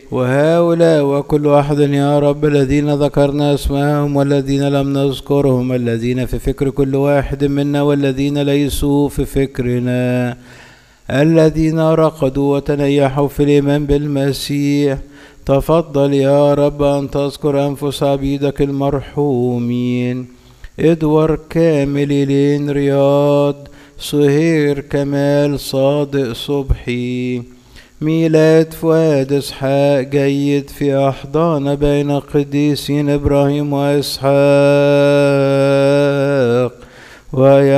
وهؤلاء وكل واحد يا رب الذين ذكرنا اسمهم والذين لم نذكرهم، الذين في فكر كل واحد منا والذين ليسوا في فكرنا، الذين رقدوا وتنيحوا في الإيمان بالمسيح، تفضل يا رب أن تذكر أنفس عبيدك المرحومين: إدوار كامل، لين رياض، سهير كمال، صادق صبحي، ميلاد فؤاد، إسحاق جيد، في أحضان بين القديسين إبراهيم وإسحاق